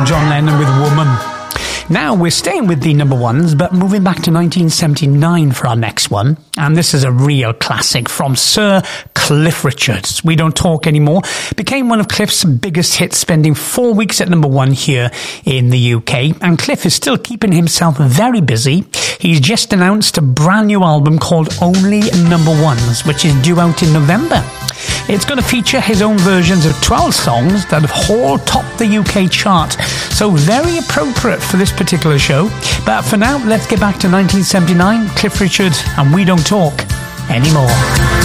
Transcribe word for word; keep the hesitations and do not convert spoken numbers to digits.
John Lennon with Woman. Now we're staying with the number ones, but moving back to nineteen seventy-nine for our next one. And this is a real classic from Sir Cliff Richards. We Don't Talk Anymore became one of Cliff's biggest hits, spending four weeks at number one here in the U K. And Cliff is still keeping himself very busy. He's just announced a brand new album called Only Number Ones, which is due out in November. It's going to feature his own versions of twelve songs that have all topped the U K chart. So very appropriate for this particular show. But for now, let's get back to nineteen seventy-nine, Cliff Richard and We Don't Talk Anymore.